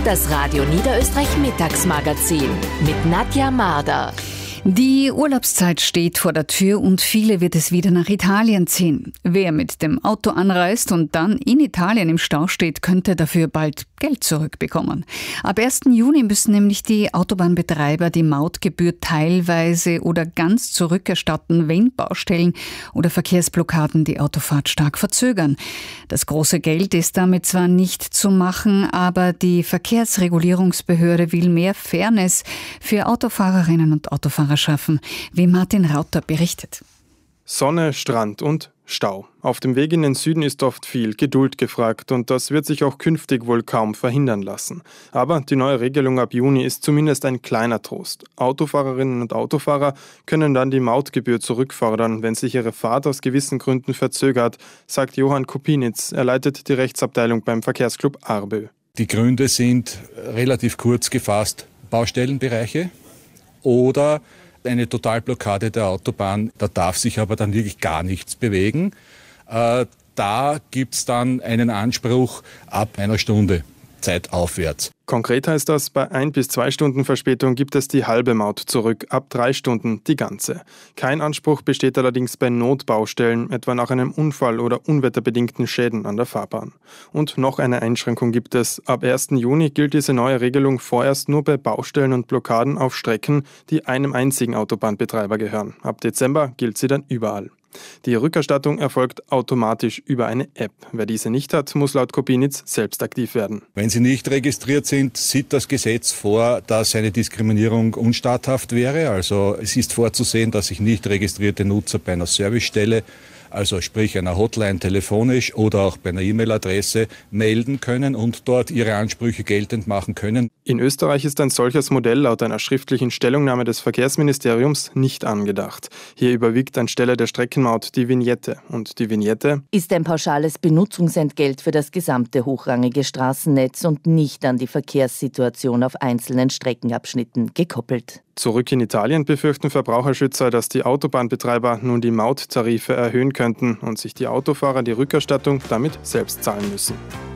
Das Radio Niederösterreich Mittagsmagazin mit Nadja Marder. Die Urlaubszeit steht vor der Tür und viele wird es wieder nach Italien ziehen. Wer mit dem Auto anreist und dann in Italien im Stau steht, könnte dafür bald Geld zurückbekommen. Ab 1. Juni müssen nämlich die Autobahnbetreiber die Mautgebühr teilweise oder ganz zurückerstatten, wenn Baustellen oder Verkehrsblockaden die Autofahrt stark verzögern. Das große Geld ist damit zwar nicht zu machen, aber die Verkehrsregulierungsbehörde will mehr Fairness für Autofahrerinnen und Autofahrer schaffen, wie Martin Rauter berichtet. Sonne, Strand und Stau. Auf dem Weg in den Süden ist oft viel Geduld gefragt und das wird sich auch künftig wohl kaum verhindern lassen. Aber die neue Regelung ab Juni ist zumindest ein kleiner Trost. Autofahrerinnen und Autofahrer können dann die Mautgebühr zurückfordern, wenn sich ihre Fahrt aus gewissen Gründen verzögert, sagt Johann Kupinitz. Er leitet die Rechtsabteilung beim Verkehrsclub Arbö. Die Gründe sind relativ kurz gefasst: Baustellenbereiche oder eine Totalblockade der Autobahn. Da darf sich aber dann wirklich gar nichts bewegen. Da gibt es dann einen Anspruch ab einer Stunde Zeit aufwärts. Konkret heißt das, bei 1 bis 2 Stunden Verspätung gibt es die halbe Maut zurück, ab 3 Stunden die ganze. Kein Anspruch besteht allerdings bei Notbaustellen, etwa nach einem Unfall oder unwetterbedingten Schäden an der Fahrbahn. Und noch eine Einschränkung gibt es. Ab 1. Juni gilt diese neue Regelung vorerst nur bei Baustellen und Blockaden auf Strecken, die einem einzigen Autobahnbetreiber gehören. Ab Dezember gilt sie dann überall. Die Rückerstattung erfolgt automatisch über eine App. Wer diese nicht hat, muss laut Kupinitz selbst aktiv werden. Wenn sie nicht registriert sind, sieht das Gesetz vor, dass eine Diskriminierung unstatthaft wäre. Also es ist vorzusehen, dass sich nicht registrierte Nutzer bei einer Servicestelle, also sprich einer Hotline telefonisch oder auch bei einer E-Mail-Adresse, melden können und dort ihre Ansprüche geltend machen können. In Österreich ist ein solches Modell laut einer schriftlichen Stellungnahme des Verkehrsministeriums nicht angedacht. Hier überwiegt anstelle der Streckenmaut die Vignette. Und die Vignette ist ein pauschales Benutzungsentgelt für das gesamte hochrangige Straßennetz und nicht an die Verkehrssituation auf einzelnen Streckenabschnitten gekoppelt. Zurück in Italien befürchten Verbraucherschützer, dass die Autobahnbetreiber nun die Mauttarife erhöhen könnten und sich die Autofahrer die Rückerstattung damit selbst zahlen müssen.